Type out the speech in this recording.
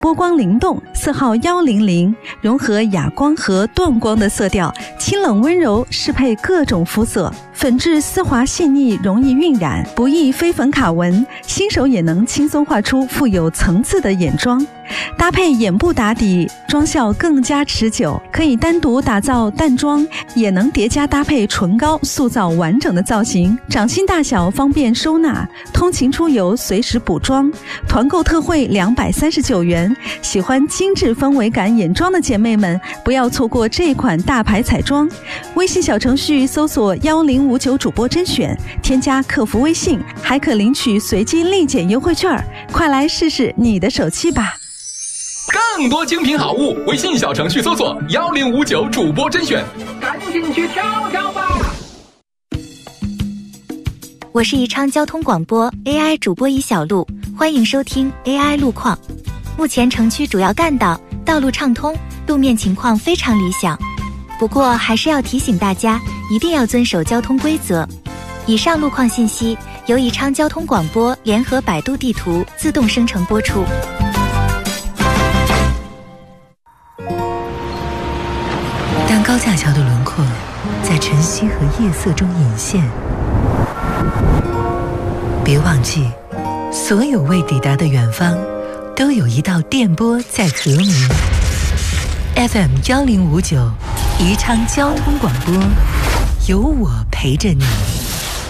波光灵动，色号100，融合哑光和断光的色调，清冷温柔，适配各种肤色。粉质丝滑细腻，容易晕染，不易飞粉卡纹，新手也能轻松画出富有层次的眼妆。搭配眼部打底，妆效更加持久，可以单独打造淡妆，也能叠加搭配唇膏，塑造完整的造型。掌心大小方便收纳，通勤出游随时补妆。团购特惠239元，喜欢精致氛围感眼妆的姐妹们，不要错过这款大牌彩妆。微信小程序搜索1059主播甄选，添加客服微信，还可领取随机立减优惠券，快来试试你的手气吧！ 更多精品好物，微信小程序搜索1059主播甄选， 赶紧去挑挑吧！ 我是宜昌交通广播 AI 主播尹小璐，欢迎收听 AI 路况。目前城区主要干道道路畅通，路面情况非常理想，不过还是要提醒大家，一定要遵守交通规则。以上路况信息由宜昌交通广播联合百度地图自动生成播出。 当高架桥的轮廓在晨曦和夜色中隐现，别忘记，所有未抵达的远方，都有一道电波在和鸣。FM 1059，宜昌交通广播，有我陪着你。